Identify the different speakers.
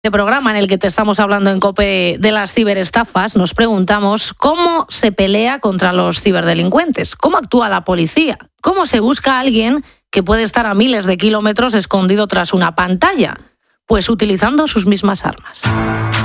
Speaker 1: Este programa en el que te estamos hablando en COPE de las ciberestafas, nos preguntamos cómo se pelea contra los ciberdelincuentes, cómo actúa la policía, cómo se busca a alguien que puede estar a miles de kilómetros escondido tras una pantalla, pues utilizando sus mismas armas.